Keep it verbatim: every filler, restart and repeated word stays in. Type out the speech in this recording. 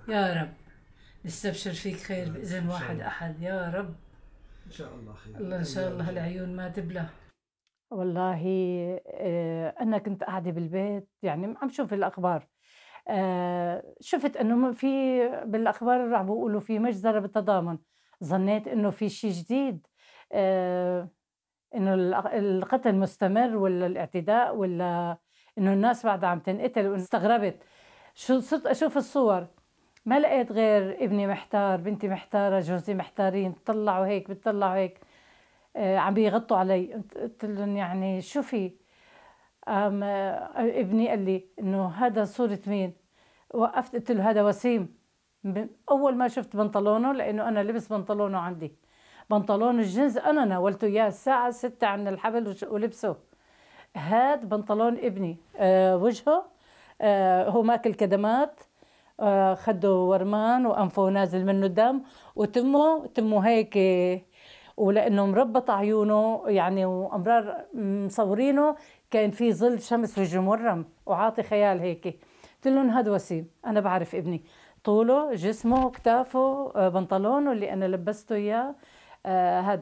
يا رب نستبشر فيك خير يا رب بإذن إن شاء واحد الله. أحد يا رب. إن شاء الله خير الله إن شاء الأيام الله جاية. العيون ما تبلى. والله آآ أنا كنت قاعدة بالبيت يعني عم شوف الأخبار، آآ شُفت إنه م في بالأخبار عم بيقولوا في مجزرة بالتضامن، ظنيت إنه في شي جديد، آآ إنه الأ القتل مستمر والّا الاعتداء والّا إنه الناس بعدها عم تنقتل، واستغربت، شو صرت أشوف الصور، ما لقيت غير ابني محتار، بنتي محتارة، جوزي محتارين، بيطلّعوا هيك بيطلّعوا هيك، آآ عم بيغطّوا علي، قُلت قُلت لهم يعني شو في؟ قام ابني قال لي إنه هذا صورة مين؟ وقّفت قُلت له هذا وسيم، ب أول ما شُفت بنطلونه لإنه أنا لبس بنطلونه عندي، بنطلون الجينز أنا ناولته إياه الساعة ستة عن الحبل وش ولبسه، هاد بنطلون ابني، آآ وجهه آآ هو ماكل كدمات، آآ خده ورمان وأنفه نازل منه دم، وتمه تمه هيك، ولإنه مربّط عيونه يعني وأمرار مصورينه كان في ظِل شمس وجهه مورم وعاطي خيال هيك، قُلت لهم هاد وسيم أنا باعرف ابني، طوله، جسمه، كتافه، آآ بنطلونه اللي أنا لبّسته إياه، آآ هاد